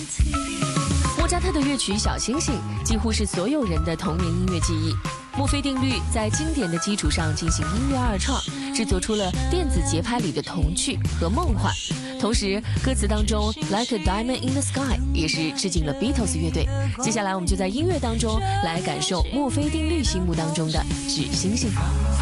莫扎特的乐曲《小星星》几乎是所有人的童年音乐记忆。墨菲定律在经典的基础上进行音乐二创，制作出了电子节拍里的童趣和梦幻。同时，歌词当中 "Like a diamond in the sky" 也是致敬了 Beatles 乐队。接下来，我们就在音乐当中来感受墨菲定律心目当中的纸星星。